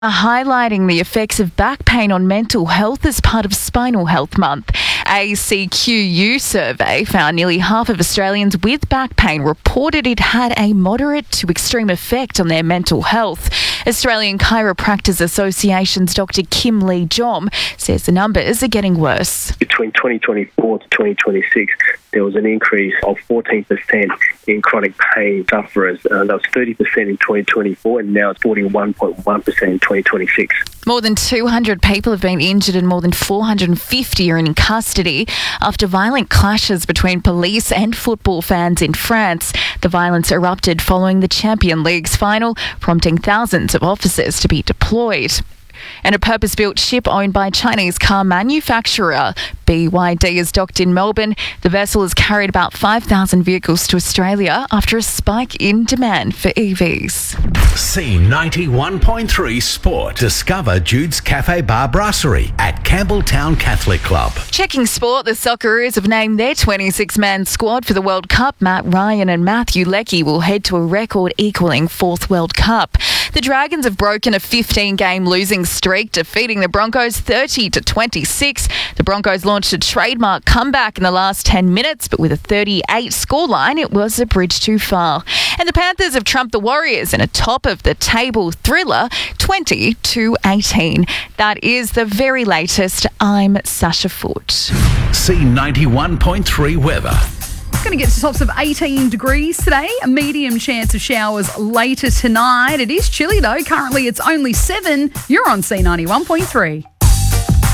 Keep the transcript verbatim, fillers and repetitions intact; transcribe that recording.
Highlighting the effects of back pain on mental health as part of Spinal Health Month. A C Q U survey found nearly half of Australians with back pain reported it had a moderate to extreme effect on their mental health. Australian Chiropractors Association's Doctor Kim Lee Jom says the numbers are getting worse. Between twenty twenty-four to twenty twenty-six, there was an increase of fourteen percent in chronic pain sufferers. Uh, that was thirty percent in twenty twenty-four, and now it's forty-one point one percent in twenty twenty-six. More than two hundred people have been injured and more than four hundred fifty are in custody after violent clashes between police and football fans in France. The violence erupted following the Champions League's final, prompting thousands of officers to be deployed. And a purpose-built ship owned by Chinese car manufacturer B Y D is docked in Melbourne. The vessel has carried about five thousand vehicles to Australia after a spike in demand for E Vs. C ninety-one point three Sport. Discover Jude's Cafe Bar Brasserie at Campbelltown Catholic Club. Checking sport, the Socceroos have named their twenty-six man squad for the World Cup. Matt Ryan and Matthew Leckie will head to a record-equaling fourth World Cup. The Dragons have broken a fifteen game losing streak, defeating the Broncos thirty to twenty-six. The Broncos launched a trademark comeback in the last ten minutes, but with a thirty-eight scoreline, it was a bridge too far. And the Panthers have trumped the Warriors in a top-of-the-table thriller, twenty to eighteen. That is the very latest. I'm Sasha Foote. C ninety-one point three weather. Going to get to tops of eighteen degrees today. A medium chance of showers later tonight. It is chilly though. Currently it's only seven. You're on C ninety-one point three.